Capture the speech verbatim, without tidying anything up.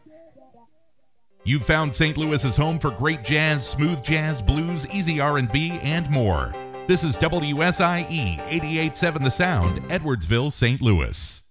You've found Saint Louis's home for great jazz, smooth jazz, blues, easy R and B, and more. This is W S I E eighty-eight point seven The Sound, Edwardsville, Saint Louis.